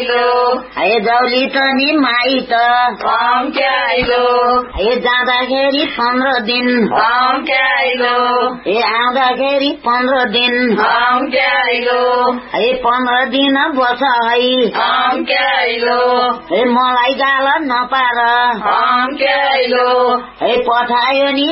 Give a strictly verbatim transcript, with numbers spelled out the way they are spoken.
है जाउली त नि माई त है जाँदाखेरि पन्ध्र दिन ए आउँदाखेरि पन्ध्र दिन है पन्ध्र दिन बस है ए मलाई गाल नपार है पठायो नि